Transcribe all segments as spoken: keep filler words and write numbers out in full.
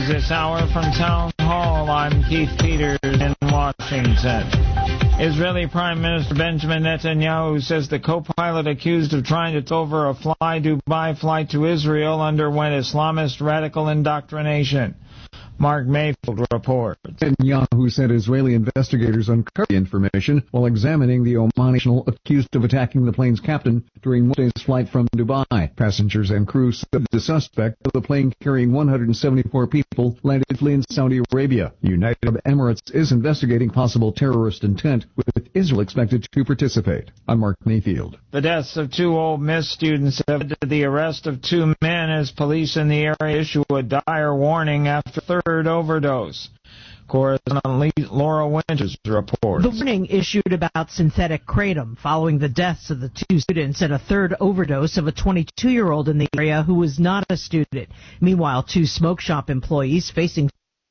news this hour from Town Hall. I'm Keith Peters in Washington. Israeli Prime Minister Benjamin Netanyahu says the co-pilot accused of trying to tow over a Fly Dubai flight to Israel underwent Islamist radical indoctrination. Mark Mayfield reports. Netanyahu said Israeli investigators uncovered the information while examining the Omani national accused of attacking the plane's captain during Wednesday's flight from Dubai. Passengers and crew said the suspect of the plane carrying one hundred seventy-four people landed safely in Saudi Arabia. The United Arab Emirates is investigating possible terrorist intent, with Israel expected to participate. I'm Mark Mayfield. The deaths of two Ole Miss students have led to the arrest of two men as police in the area issue a dire warning after third overdose. Correspondent Laura Winters reports. The warning issued about synthetic kratom following the deaths of the two students and a third overdose of a twenty-two-year-old in the area who was not a student. Meanwhile, two smoke shop employees facing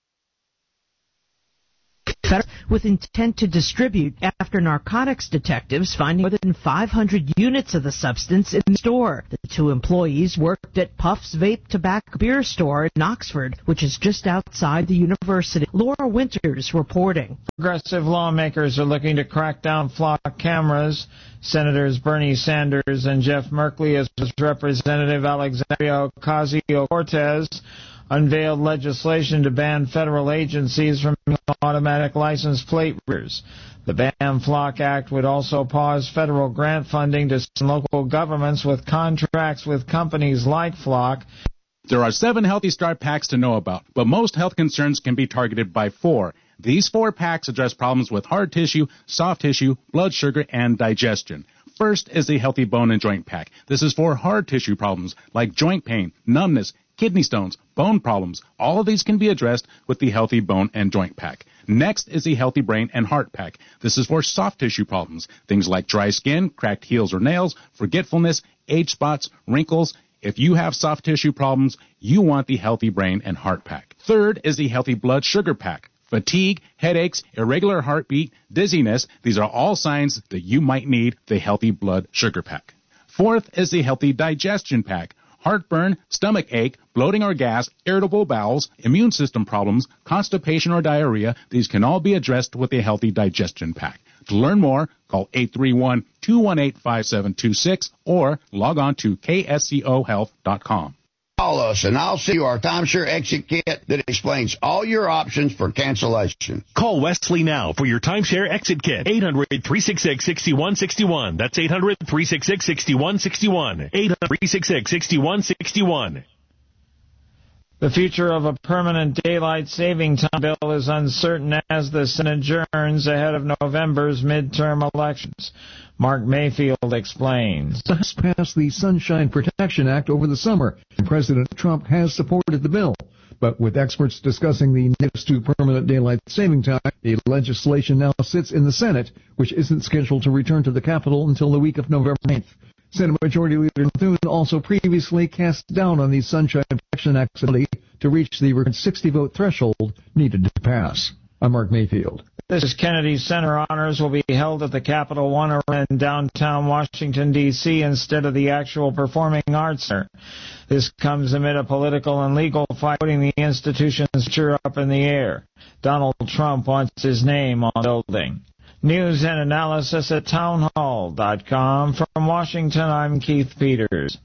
with intent to distribute after narcotics detectives finding more than five hundred units of the substance in the store. The two employees worked at Puff's Vape Tobacco Beer Store in Oxford, which is just outside the university. Laura Winters reporting. Progressive lawmakers are looking to crack down flock cameras. Senators Bernie Sanders and Jeff Merkley, as Representative Alexandria Ocasio-Cortez, unveiled legislation to ban federal agencies from automatic license plate readers. The Ban Flock Act would also pause federal grant funding to local governments with contracts with companies like Flock. There are seven Healthy Start packs to know about, but most health concerns can be targeted by four. These four packs address problems with hard tissue, soft tissue, blood sugar, and digestion. First is the Healthy Bone and Joint Pack. This is for hard tissue problems like joint pain, numbness, kidney stones, bone problems. All of these can be addressed with the Healthy Bone and Joint Pack. Next is the Healthy Brain and Heart Pack. This is for soft tissue problems, things like dry skin, cracked heels or nails, forgetfulness, age spots, wrinkles. If you have soft tissue problems, you want the Healthy Brain and Heart Pack. Third is the Healthy Blood Sugar Pack. Fatigue, headaches, irregular heartbeat, dizziness, these are all signs that you might need the Healthy Blood Sugar Pack. Fourth is the Healthy Digestion Pack. Heartburn, stomach ache, bloating or gas, irritable bowels, immune system problems, constipation or diarrhea, these can all be addressed with a Healthy Digestion Pack. To learn more, call eight three one, two one eight, five seven two six or log on to k s c o health dot com. Call us and I'll send you our timeshare exit kit that explains all your options for cancellation. Call Wesley now for your timeshare exit kit. eight hundred, three six six, six one six one. That's eight hundred, three six six, six one six one. eight hundred, three six six, six one six one. The future of a permanent daylight saving time bill is uncertain as the Senate adjourns ahead of November's midterm elections. Mark Mayfield explains. The House passed the Sunshine Protection Act over the summer, and President Trump has supported the bill. But with experts discussing the negatives to permanent daylight saving time, the legislation now sits in the Senate, which isn't scheduled to return to the Capitol until the week of November ninth. Senate Majority Leader Thune also previously cast down on the Sunshine Protection Act to reach the sixty-vote threshold needed to pass. I'm Mark Mayfield. This is Kennedy Center honors will be held at the Capitol One Arena in downtown Washington, D C instead of the actual Performing Arts Center. This comes amid a political and legal fight putting the institution's future up in the air. Donald Trump wants his name on the building. News and analysis at town hall dot com. From Washington, I'm Keith Peters.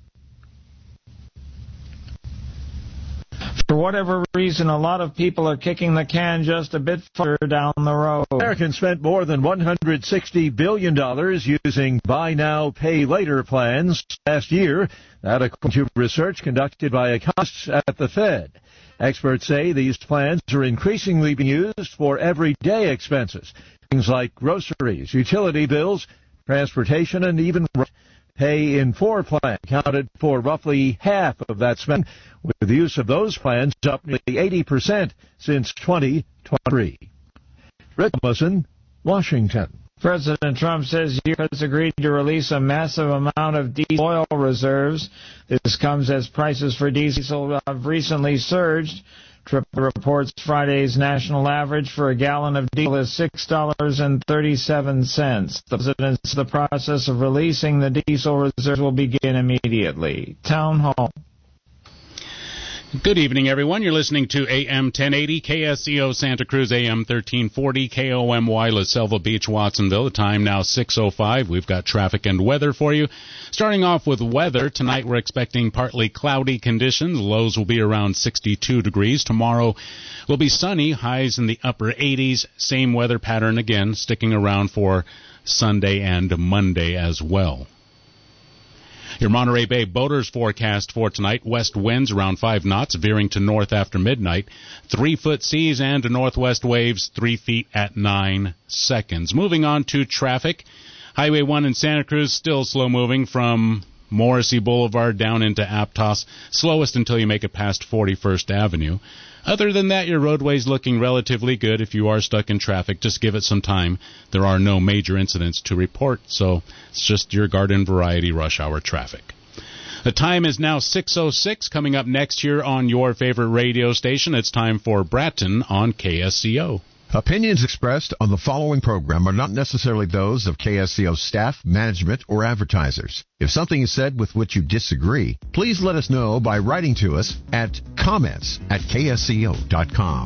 For whatever reason, a lot of people are kicking the can just a bit further down the road. Americans spent more than one hundred sixty billion dollars using buy now, pay later plans last year. That according to research conducted by economists at the Fed. Experts say these plans are increasingly being used for everyday expenses. Things like groceries, utility bills, transportation, and even Pay in four plan accounted for roughly half of that spending, with the use of those plans up nearly eighty percent since twenty twenty-three. Rick Thomason, Washington. President Trump says he has agreed to release a massive amount of diesel oil reserves. This comes as prices for diesel have recently surged. Trip reports Friday's national average for a gallon of diesel is six dollars and thirty-seven cents. The president says the process of releasing the diesel reserves will begin immediately. Town Hall. Good evening, everyone. You're listening to A M ten eighty, K S E O Santa Cruz, A M thirteen forty, K O M Y La Selva Beach, Watsonville. The time now six oh five. We've got traffic and weather for you. Starting off with weather, tonight we're expecting partly cloudy conditions. Lows will be around sixty-two degrees. Tomorrow will be sunny, highs in the upper eighties. Same weather pattern again, sticking around for Sunday and Monday as well. Your Monterey Bay boaters forecast for tonight: west winds around five knots, veering to north after midnight. Three-foot seas and northwest waves, three feet at nine seconds. Moving on to traffic. Highway one in Santa Cruz still slow-moving from Morrissey Boulevard down into Aptos. Slowest until you make it past forty-first Avenue. Other than that, your roadway's looking relatively good. If you are stuck in traffic, just give it some time. There are no major incidents to report, so it's just your garden variety rush hour traffic. The time is now six oh six. Coming up next year on your favorite radio station, it's time for Bratton on K S C O. Opinions expressed on the following program are not necessarily those of K S C O staff, management, or advertisers. If something is said with which you disagree, please let us know by writing to us at comments at K S C O dot com.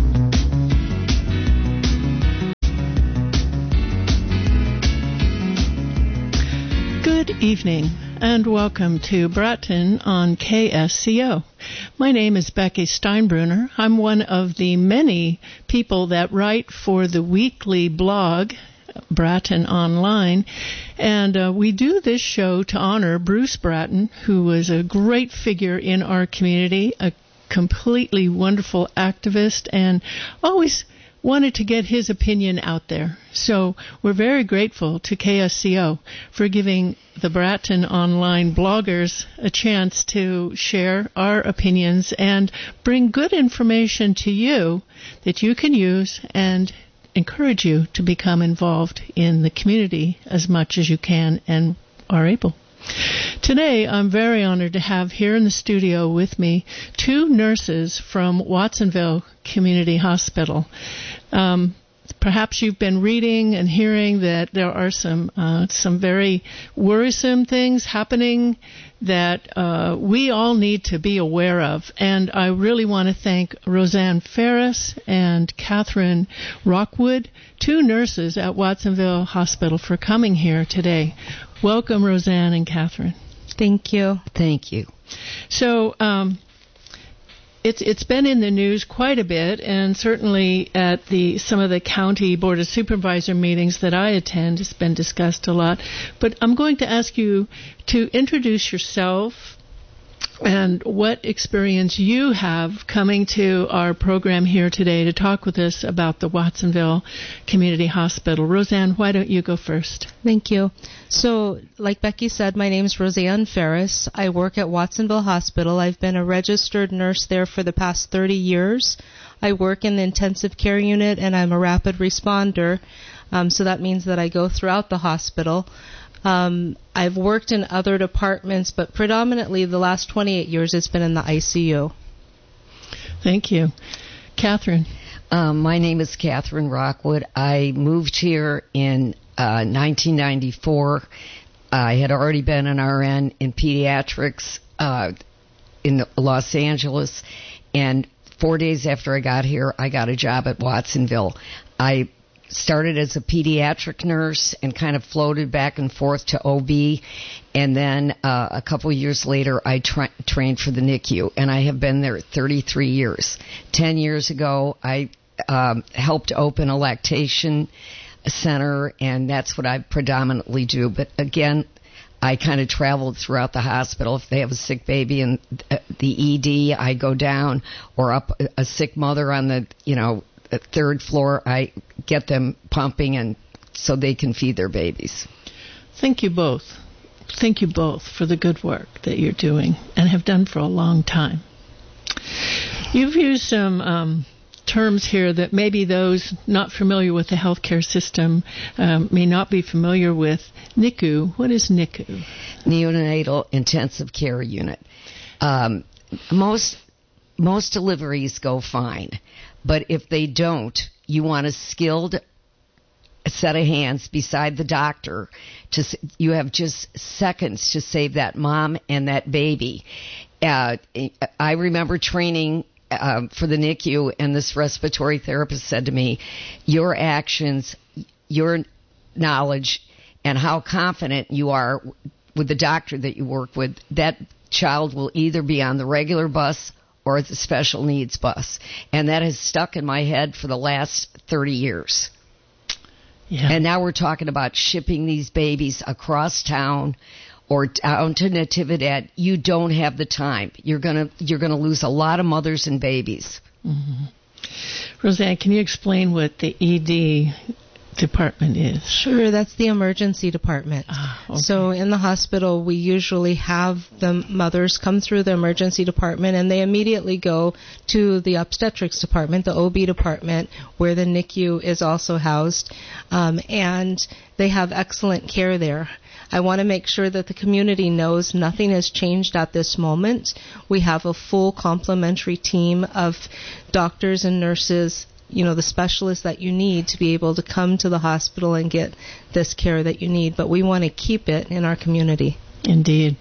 Good evening, and welcome to Bratton on K S C O. My name is Becky Steinbruner. I'm one of the many people that write for the weekly blog, Bratton Online, and uh, we do this show to honor Bruce Bratton, who was a great figure in our community, a completely wonderful activist, and always wanted to get his opinion out there. So we're very grateful to K S C O for giving the Bratton Online bloggers a chance to share our opinions and bring good information to you that you can use and encourage you to become involved in the community as much as you can and are able. Today, I'm very honored to have here in the studio with me two nurses from Watsonville Community Hospital. Um, perhaps you've been reading and hearing that there are some uh, some very worrisome things happening that uh, we all need to be aware of. And I really want to thank Roseanne Ferris and Catherine Rockwood, two nurses at Watsonville Hospital, for coming here today. Welcome, Roseanne and Catherine. Thank you. Thank you. So um, it's it's been in the news quite a bit, and certainly at the some of the county board of supervisor meetings that I attend, it's been discussed a lot. But I'm going to ask you to introduce yourself and what experience you have coming to our program here today to talk with us about the Watsonville Community Hospital. Roseanne, why don't you go first? Thank you. So, like Becky said, my name is Roseanne Ferris. I work at Watsonville Hospital. I've been a registered nurse there for the past thirty years. I work in the intensive care unit, and I'm a rapid responder, um, so that means that I go throughout the hospital. Um, I've worked in other departments, but predominantly the last twenty-eight years it's been in the I C U. Thank you. Catherine. Um, my name is Catherine Rockwood. I moved here in uh, nineteen ninety-four. I had already been an R N in pediatrics uh, in Los Angeles, and four days after I got here, I got a job at Watsonville. I started as a pediatric nurse and kind of floated back and forth to O B, and then uh, a couple years later I tra- trained for the N I C U, and I have been there thirty-three years. Ten years ago I um, helped open a lactation center, and that's what I predominantly do. But again, I kind of traveled throughout the hospital. If they have a sick baby in the E D, I go down, or up a sick mother on the, you know, third floor, I get them pumping and so they can feed their babies. Thank you both. Thank you both for the good work that you're doing and have done for a long time. You've used some um, terms here that maybe those not familiar with the healthcare system um, may not be familiar with. N I C U. What is N I C U? Neonatal Intensive Care Unit. Um, most most deliveries go fine. But if they don't, you want a skilled set of hands beside the doctor. To, you have just seconds to save that mom and that baby. Uh, I remember training uh, for the N I C U, and this respiratory therapist said to me, your actions, your knowledge, and how confident you are with the doctor that you work with, that child will either be on the regular bus or the special needs bus. And that has stuck in my head for the last thirty years. Yeah. And now we're talking about shipping these babies across town or down to Natividad. You don't have the time. You're gonna you're gonna lose a lot of mothers and babies. Mm-hmm. Roseanne, can you explain what the E D department is? Sure, that's the emergency department. Ah, okay. So in the hospital, we usually have the mothers come through the emergency department, and they immediately go to the obstetrics department, the O B department, where the N I C U is also housed, um, and they have excellent care there. I want to make sure that the community knows nothing has changed at this moment. We have a full complementary team of doctors and nurses, you know, the specialists that you need to be able to come to the hospital and get this care that you need. But we want to keep it in our community. Indeed.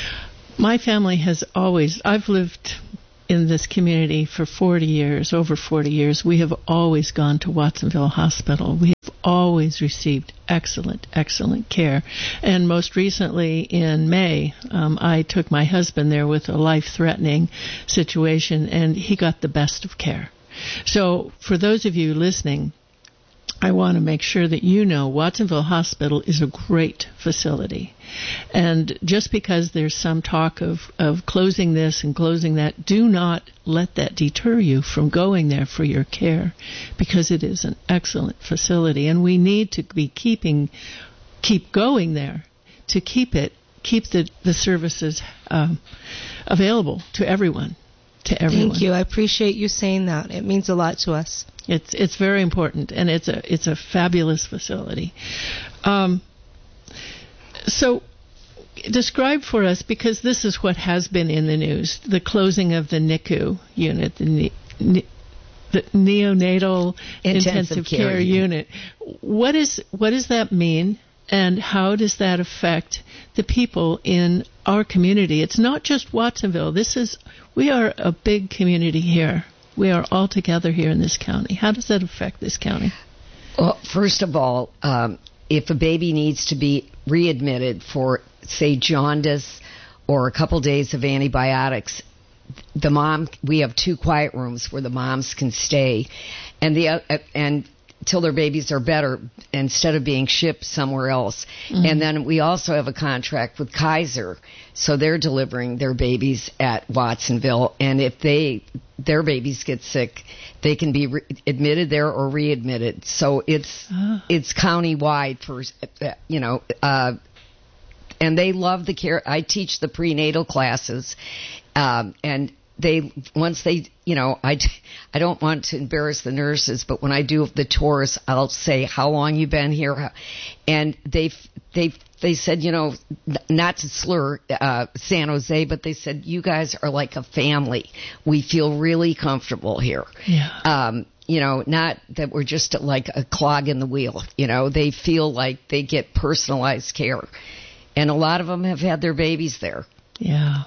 My family has always, I've lived in this community for forty years, over forty years. We have always gone to Watsonville Hospital. We have always received excellent, excellent care. And most recently in May, um, I took my husband there with a life-threatening situation, and he got the best of care. So for those of you listening, I want to make sure that you know Watsonville Hospital is a great facility. And just because there's some talk of, of closing this and closing that, do not let that deter you from going there for your care, because it is an excellent facility. And we need to be keeping, keep going there to keep it, keep the, the services um, available to everyone. To everyone. Thank you. I appreciate you saying that. It means a lot to us. It's it's very important, and it's a it's a fabulous facility. Um, so, describe for us, because this is what has been in the news: the closing of the N I C U unit, the, ne- ne- the neonatal intensive, intensive care, care unit. What is what does that mean? And how does that affect the people in our community? It's not just Watsonville. This is, we are a big community here. We are all together here in this county. How does that affect this county? Well, first of all, um, if a baby needs to be readmitted for, say, jaundice or a couple days of antibiotics, the mom, we have two quiet rooms where the moms can stay, and the uh, and. till their babies are better, instead of being shipped somewhere else. Mm-hmm. And then we also have a contract with Kaiser, so they're delivering their babies at Watsonville. And if they their babies get sick, they can be re- admitted there or readmitted. So it's oh. it's county-wide for, you know, uh, and they love the care. I teach the prenatal classes, um, and they, once they, you know, I, I don't want to embarrass the nurses, but when I do the tours, I'll say, how long you been here? And they, they, they said, you know, not to slur uh, San Jose, but they said, you guys are like a family. We feel really comfortable here. Yeah. Um, you know, not that we're just like a clog in the wheel. You know, they feel like they get personalized care. And a lot of them have had their babies there. Yeah.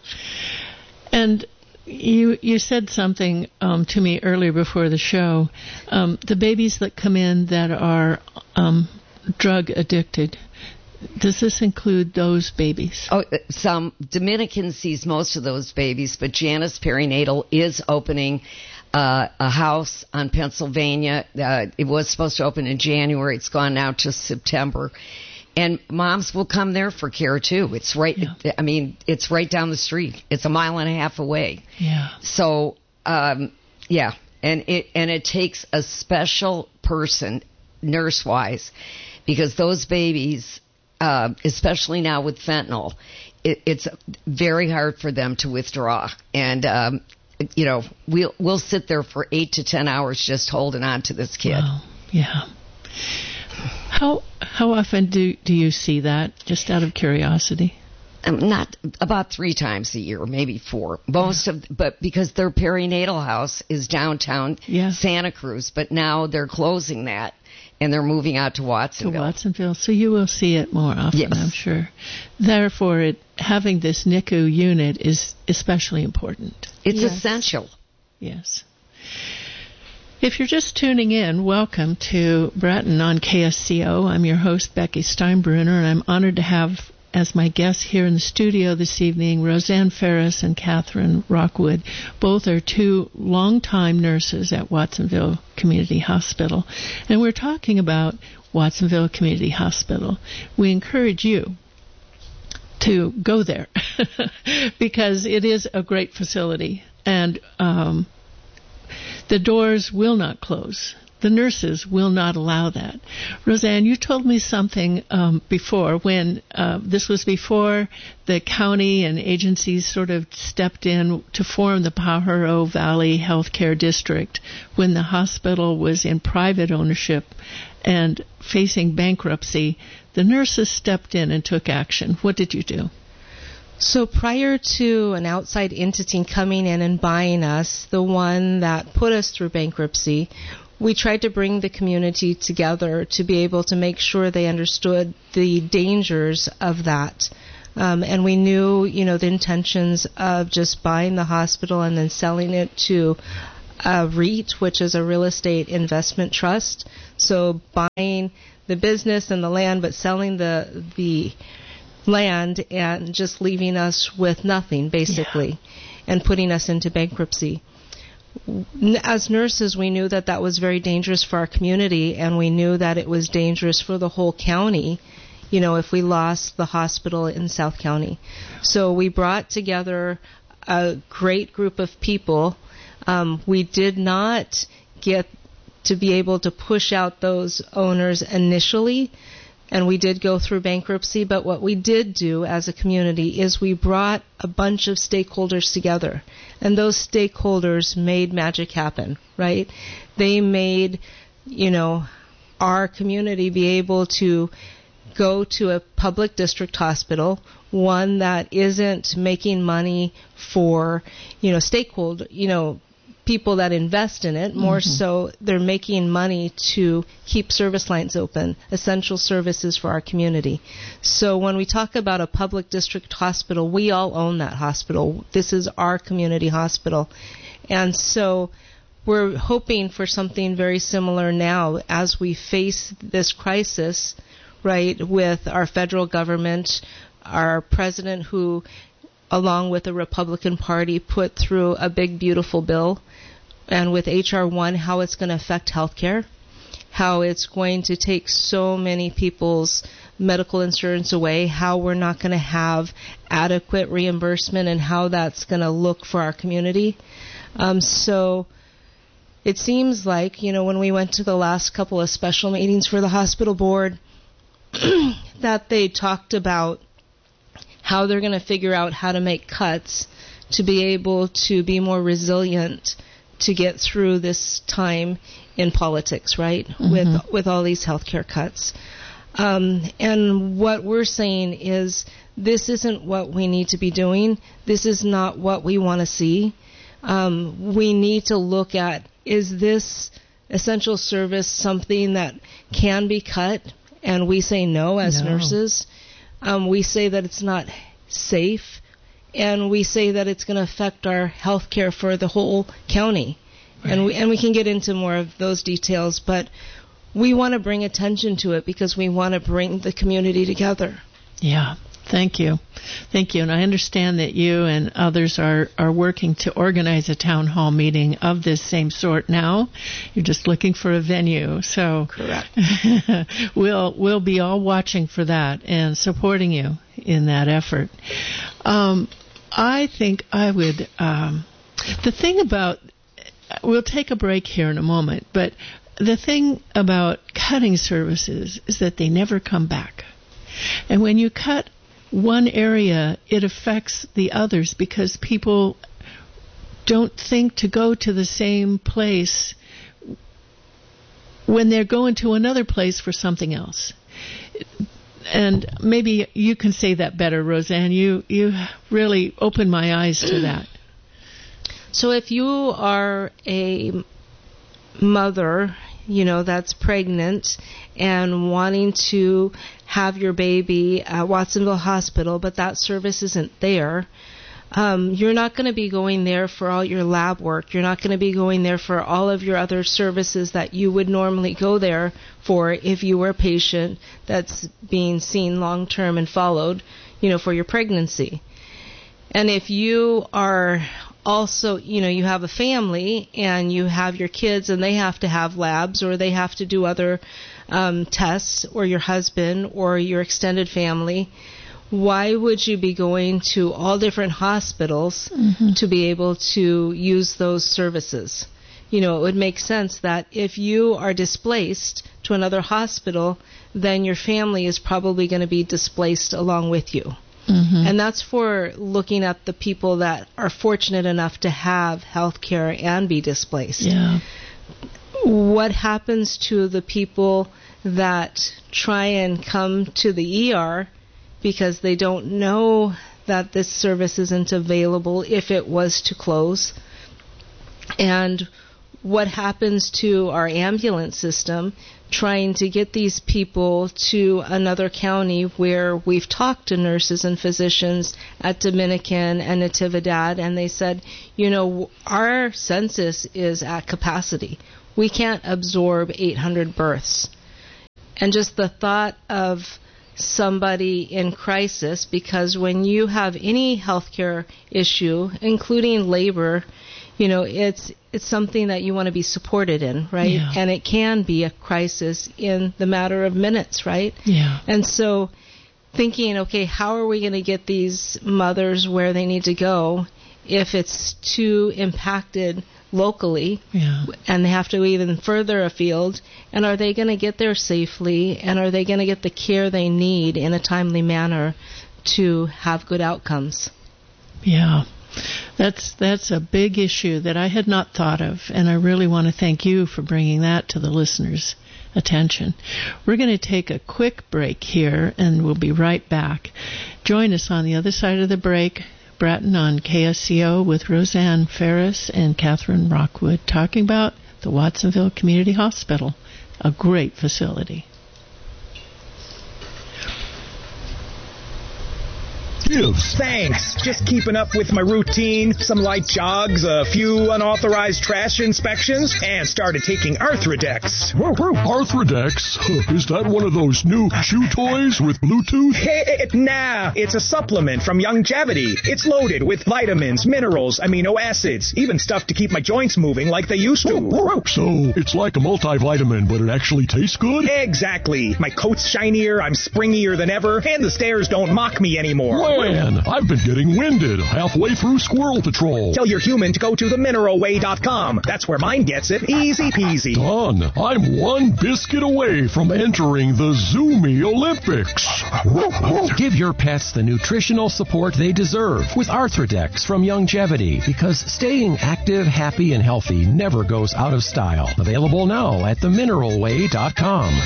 And You you said something um, to me earlier before the show. Um, the babies that come in that are um, drug addicted, does this include those babies? Oh, some Dominican sees most of those babies, but Janus Perinatal is opening uh, a house on Pennsylvania. Uh, it was supposed to open in January. It's gone now to September. And moms will come there for care, too. It's right, yeah. I mean, it's right down the street. It's a mile and a half away. Yeah. So, um, yeah. And it, and it takes a special person, nurse-wise, because those babies, uh, especially now with fentanyl, it, it's very hard for them to withdraw. And, um, you know, we'll, we'll sit there for eight to ten hours just holding on to this kid. Wow. Yeah. How how often do do you see that? Just out of curiosity. Um, not about three times a year, maybe four. Most yeah. of, but because their perinatal house is downtown yeah. Santa Cruz, but now they're closing that, and they're moving out to Watsonville. To Watsonville, so you will see it more often, yes. I'm sure. Therefore, it, having this N I C U unit is especially important. It's yes. essential. Yes. If you're just tuning in, welcome to Bratton on K S C O. I'm your host, Becky Steinbruner, and I'm honored to have as my guests here in the studio this evening Roseanne Ferris and Catherine Rockwood. Both are two longtime nurses at Watsonville Community Hospital. And we're talking about Watsonville Community Hospital. We encourage you to go there because it is a great facility. And um, the doors will not close. The nurses will not allow that. Roseanne, you told me something um, before when uh, this was before the county and agencies sort of stepped in to form the Pajaro Valley Healthcare District when the hospital was in private ownership and facing bankruptcy. The nurses stepped in and took action. What did you do? So prior to an outside entity coming in and buying us, the one that put us through bankruptcy, we tried to bring the community together to be able to make sure they understood the dangers of that. Um, and we knew, you know, the intentions of just buying the hospital and then selling it to a REIT, which is a real estate investment trust. So buying the business and the land, but selling the the land and just leaving us with nothing, basically, yeah. and putting us into bankruptcy. As nurses, we knew that that was very dangerous for our community, and we knew that it was dangerous for the whole county, you know, if we lost the hospital in South County. So we brought together a great group of people. Um, we did not get to be able to push out those owners initially, and we did go through bankruptcy, but what we did do as a community is we brought a bunch of stakeholders together, and those stakeholders made magic happen, right? They made, you know, our community be able to go to a public district hospital, one that isn't making money for, you know, stakeholder, you know, people that invest in it. More mm-hmm. so, they're making money to keep service lines open, essential services for our community. So when we talk about a public district hospital, we all own that hospital. This is our community hospital. And so we're hoping for something very similar now as we face this crisis, right, with our federal government, our president who, along with the Republican Party, put through a big, beautiful bill, and with H R one, how it's going to affect healthcare, how it's going to take so many people's medical insurance away, how we're not going to have adequate reimbursement, and how that's going to look for our community. Um, so it seems like, you know, when we went to the last couple of special meetings for the hospital board, that they talked about how they're going to figure out how to make cuts to be able to be more resilient to get through this time in politics, right, mm-hmm. with with all these healthcare cuts. Um, and what we're saying is this isn't what we need to be doing. This is not what we want to see. Um, we need to look at, is this essential service something that can be cut? And we say no as no. nurses. Um, we say that it's not safe, and we say that it's going to affect our health care for the whole county. Right. And we and we can get into more of those details, but we want to bring attention to it because we want to bring the community together. Yeah. Thank you. Thank you. And I understand that you and others are, are working to organize a town hall meeting of this same sort now. You're just looking for a venue. So correct. we'll we'll be all watching for that and supporting you in that effort. Um, I think I would, um, the thing about, we'll take a break here in a moment, but the thing about cutting services is that they never come back. And when you cut one area, it affects the others because people don't think to go to the same place when they're going to another place for something else. And maybe you can say that better, Roseanne. You you really opened my eyes to that. So if you are a mother you know, that's pregnant and wanting to have your baby at Watsonville Hospital, but that service isn't there, um, you're not going to be going there for all your lab work. You're not going to be going there for all of your other services that you would normally go there for if you were a patient that's being seen long-term and followed, you know, for your pregnancy. And if you are also, you know, you have a family and you have your kids and they have to have labs or they have to do other um, tests, or your husband or your extended family, why would you be going to all different hospitals mm-hmm. to be able to use those services? You know, it would make sense that if you are displaced to another hospital, then your family is probably going to be displaced along with you. Mm-hmm. And that's for looking at the people that are fortunate enough to have health care and be displaced. Yeah. What happens to the people that try and come to the E R because they don't know that this service isn't available if it was to close? And what happens to our ambulance system trying to get these people to another county where we've talked to nurses and physicians at Dominican and Natividad, and they said, you know, our census is at capacity. We can't absorb eight hundred births. And just the thought of somebody in crisis, because when you have any healthcare issue, including labor, you know, it's it's something that you want to be supported in, right? Yeah. And it can be a crisis in the matter of minutes, right? Yeah. And so thinking, okay, how are we going to get these mothers where they need to go if it's too impacted locally, yeah. and they have to even further afield, and are they going to get there safely, and are they going to get the care they need in a timely manner to have good outcomes? Yeah. That's that's a big issue that I had not thought of, and I really want to thank you for bringing that to the listeners' attention. We're going to take a quick break here, and we'll be right back. Join us on the other side of the break, Bratton on K S C O with Roseanne Ferris and Catherine Rockwood talking about the Watsonville Community Hospital, a great facility. Gives. Thanks. Just keeping up with my routine, some light jogs, a few unauthorized trash inspections, and started taking Arthrodex. Arthrodex? Is that one of those new chew toys with Bluetooth? Hey, nah, it's a supplement from Youngevity. It's loaded with vitamins, minerals, amino acids, even stuff to keep my joints moving like they used to. So, it's like a multivitamin, but it actually tastes good? Exactly. My coat's shinier, I'm springier than ever, and the stairs don't mock me anymore. Man, I've been getting winded halfway through Squirrel Patrol. Tell your human to go to the mineral way dot com. That's where mine gets it. Easy peasy. Done. I'm one biscuit away from entering the Zoomy Olympics. Give your pets the nutritional support they deserve with Arthrodex from Youngevity, because staying active, happy, and healthy never goes out of style. Available now at the mineral way dot com.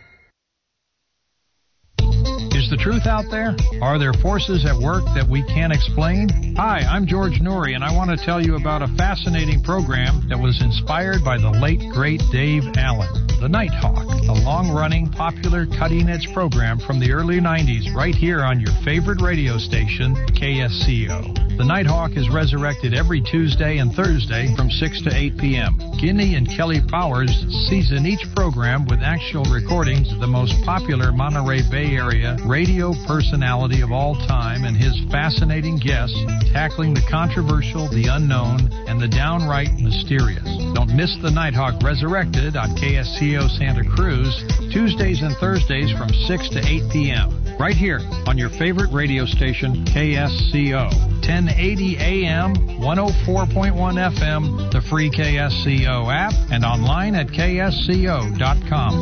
Is the truth out there? Are there forces at work that we can't explain? Hi, I'm George Noory, and I want to tell you about a fascinating program that was inspired by the late, great Dave Allen. The Nighthawk, a long-running, popular, cutting-edge program from the early nineties right here on your favorite radio station, K S C O. The Nighthawk is resurrected every Tuesday and Thursday from six to eight p.m. Guinea and Kelly Powers season each program with actual recordings of the most popular Monterey Bay Area radio personality of all time and his fascinating guests tackling the controversial, the unknown, and the downright mysterious. Don't miss the Nighthawk Resurrected on K S C O Santa Cruz, Tuesdays and Thursdays from six to eight p.m. right here on your favorite radio station, K S C O. ten eighty A M, one oh four point one F M, the free K S C O app, and online at K S C O dot com.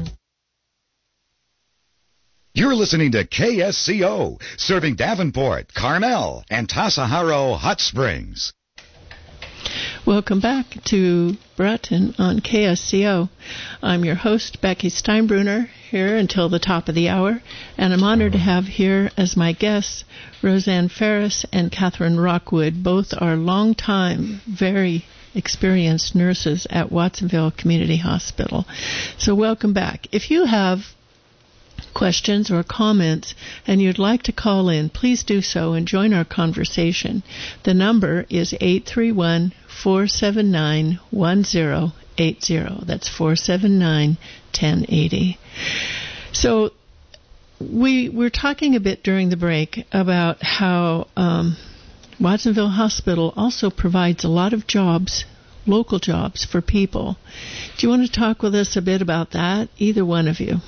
You're listening to K S C O, serving Davenport, Carmel, and Tasajaro Hot Springs. Welcome back to Bratton on K S C O. I'm your host, Becky Steinbruner, here until the top of the hour, and I'm honored to have here as my guests Roseanne Ferris and Catherine Rockwood. Both are longtime, very experienced nurses at Watsonville Community Hospital. So welcome back. If you have questions or comments and you'd like to call in, please do so and join our conversation. The number is eight three one, four seven nine, one zero eight zero. That's four seven nine, one zero eight zero. So we were talking a bit during the break about how um, Watsonville Hospital also provides a lot of jobs, local jobs for people. Do you want to talk with us a bit about that, either one of you?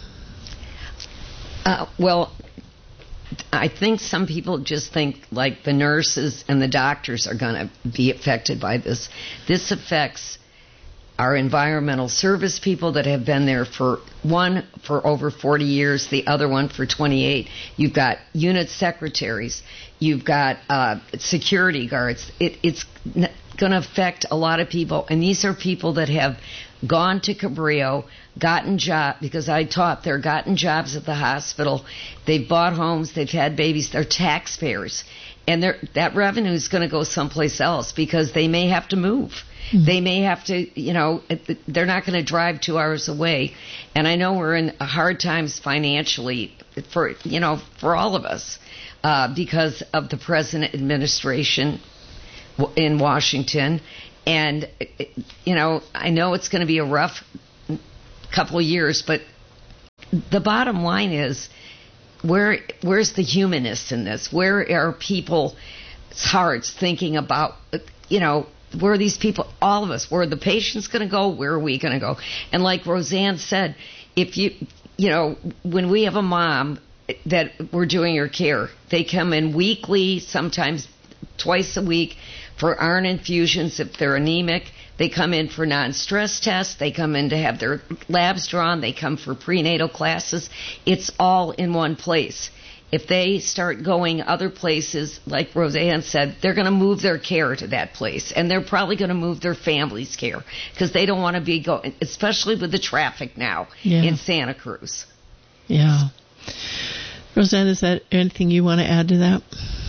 Uh, well, I think some people just think like the nurses and the doctors are going to be affected by this. This affects our environmental service people that have been there for one for over forty years, the other one for twenty-eight. You've got unit secretaries. You've got uh, security guards. It, it's n- going to affect a lot of people, and these are people that have gone to Cabrillo, gotten jobs, because I taught there, gotten jobs at the hospital. They've bought homes, they've had babies, they're taxpayers. And that revenue is going to go someplace else because they may have to move. Mm-hmm. They may have to, you know, they're not going to drive two hours away. And I know we're in hard times financially for, you know, for all of us uh, because of the present administration in Washington. And, you know, I know it's going to be a rough couple of years, but the bottom line is, where where's the humanist in this? Where are people's hearts thinking about, you know, where are these people, all of us, where are the patients going to go? Where are we going to go? And like Roseanne said, if you, you know, when we have a mom that we're doing her care, they come in weekly, sometimes twice a week, for iron infusions if they're anemic. They come in for non-stress tests. They come in to have their labs drawn. They come for prenatal classes. It's all in one place. If they start going other places, like Roseanne said, they're going to move their care to that place. And they're probably going to move their family's care because they don't want to be going, especially with the traffic now yeah. in Santa Cruz. Yeah. Roseanne, is that anything you want to add to that?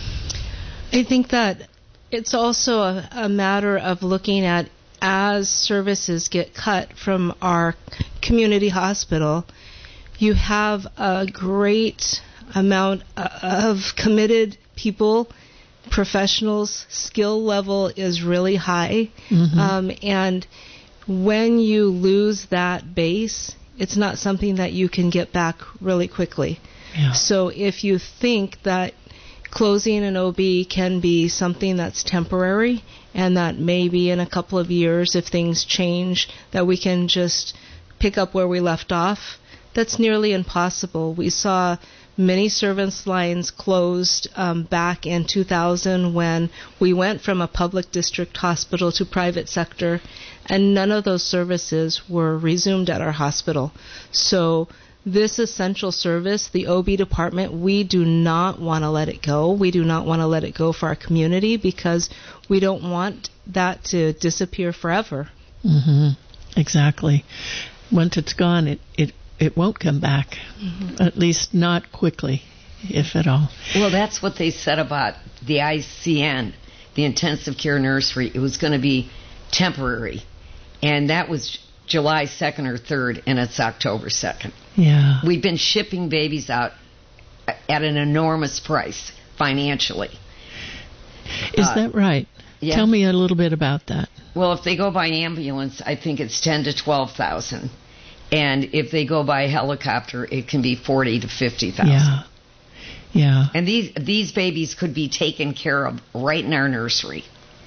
I think that it's also a, a matter of looking at, as services get cut from our community hospital, you have a great amount of committed people, professionals. Skill level is really high. Mm-hmm. Um, and when you lose that base, it's not something that you can get back really quickly. Yeah. So if you think that closing an O B can be something that's temporary and that maybe in a couple of years, if things change, that we can just pick up where we left off, that's nearly impossible. We saw many service lines closed um, back in two thousand when we went from a public district hospital to private sector, and none of those services were resumed at our hospital. So this essential service, the O B department, we do not want to let it go. We do not want to let it go for our community because we don't want that to disappear forever. Mm-hmm. Exactly. Once it's gone, it, it, it won't come back, mm-hmm. at least not quickly, if at all. Well, that's what they said about the I C N, the intensive care nursery. It was going to be temporary, and that was July second or third, and it's October second. Yeah. We've been shipping babies out at an enormous price financially. Is uh, that right? Yeah. Tell me a little bit about that. Well, if they go by ambulance, I think it's ten to twelve thousand, and if they go by helicopter, it can be forty to fifty thousand. Yeah. Yeah. And these these babies could be taken care of right in our nursery.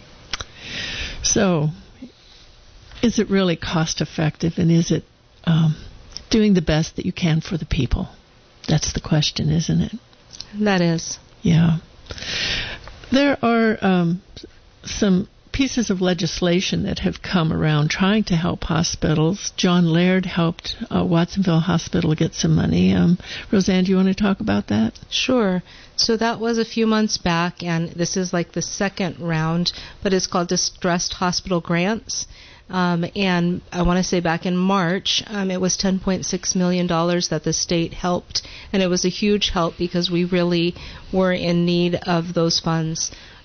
So, is it really cost effective, and is it um, doing the best that you can for the people? That's the question, isn't it? That is. Yeah. There are um, some pieces of legislation that have come around trying to help hospitals. John Laird helped uh, Watsonville Hospital get some money. Um, Roseanne, do you want to talk about that? Sure. So that was a few months back, and this is like the second round, but it's called Distressed Hospital Grants. Um, and I want to say back in March, um, it was ten point six million dollars that the state helped, and it was a huge help because we really were in need of those funds.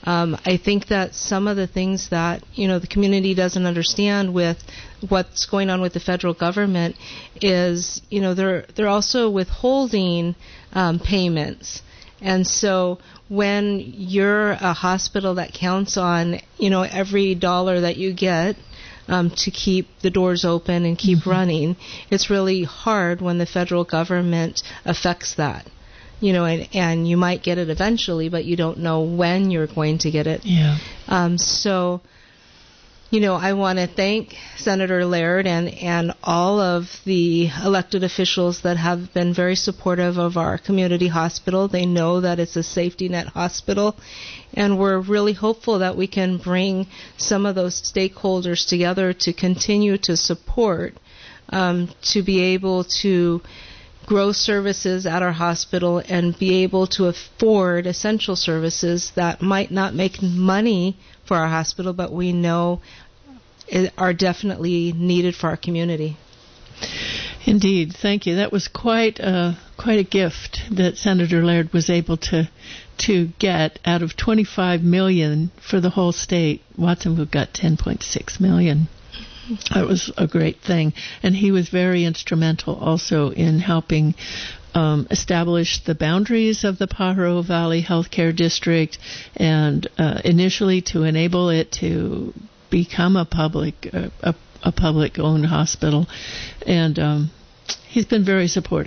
Um, I think that some of the things that, you know, the community doesn't understand with what's going on with the federal government is, you know, they're they're also withholding um, payments. And so when you're a hospital that counts on, you know, every dollar that you get um, to keep the doors open and keep mm-hmm. running, it's really hard when the federal government affects that. You know, and, and you might get it eventually, but you don't know when you're going to get it. Yeah. Um, so, you know, I want to thank Senator Laird and, and all of the elected officials that have been very supportive of our community hospital. They know that it's a safety net hospital, and we're really hopeful that we can bring some of those stakeholders together to continue to support, um, to be able to grow services at our hospital and be able to afford essential services that might not make money for our hospital, but we know are definitely needed for our community. Indeed, thank you. That was quite a quite a gift that Senator Laird was able to to get out of twenty-five million dollars for the whole state. Watsonville got ten point six million dollars. That was a great thing. And he was very instrumental also in helping um, establish the boundaries of the Pajaro Valley Healthcare District, and uh, initially to enable it to become a public uh, a, a public-owned hospital. And um, he's been very supportive.